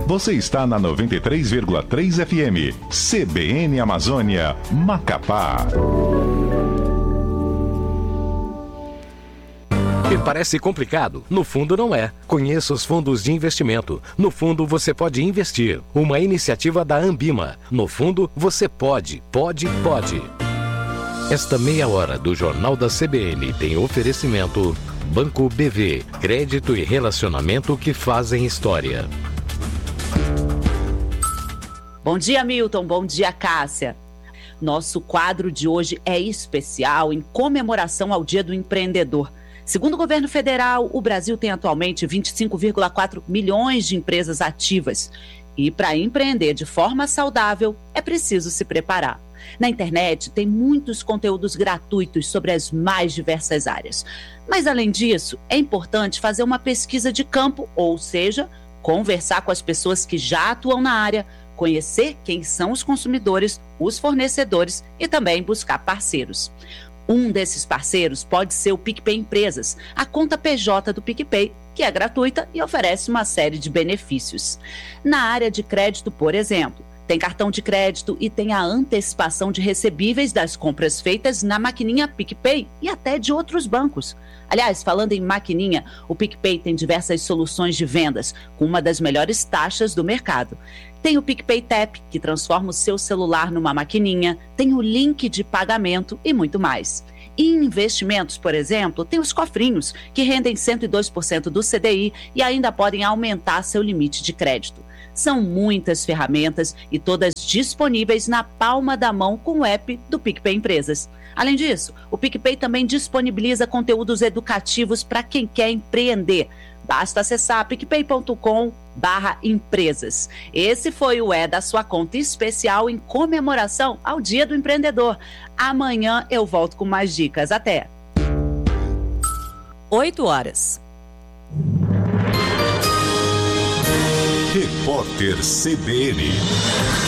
Você está na 93,3 FM. CBN Amazônia, Macapá. E parece complicado. No fundo não é. Conheça os fundos de investimento. No fundo você pode investir. Uma iniciativa da Ambima. No fundo você pode. Esta meia hora do Jornal da CBN tem oferecimento Banco BV. Crédito e relacionamento que fazem história. Bom dia, Milton. Bom dia, Cássia. Nosso quadro de hoje é especial em comemoração ao Dia do Empreendedor. Segundo o governo federal, o Brasil tem atualmente 25,4 milhões de empresas ativas. E para empreender de forma saudável, é preciso se preparar. Na internet, tem muitos conteúdos gratuitos sobre as mais diversas áreas. Mas, além disso, é importante fazer uma pesquisa de campo, ou seja, conversar com as pessoas que já atuam na área, conhecer quem são os consumidores, os fornecedores e também buscar parceiros. Um desses parceiros pode ser o PicPay Empresas, a conta PJ do PicPay, que é gratuita e oferece uma série de benefícios. Na área de crédito, por exemplo, tem cartão de crédito e tem a antecipação de recebíveis das compras feitas na maquininha PicPay e até de outros bancos. Aliás, falando em maquininha, o PicPay tem diversas soluções de vendas, com uma das melhores taxas do mercado. Tem o PicPay Tap, que transforma o seu celular numa maquininha, tem o link de pagamento e muito mais. E em investimentos, por exemplo, tem os cofrinhos, que rendem 102% do CDI e ainda podem aumentar seu limite de crédito. São muitas ferramentas e todas disponíveis na palma da mão com o app do PicPay Empresas. Além disso, o PicPay também disponibiliza conteúdos educativos para quem quer empreender. Basta acessar picpay.com/empresas. Esse foi o da sua conta especial em comemoração ao Dia do Empreendedor. Amanhã eu volto com mais dicas. Até! 8h. Repórter CBN.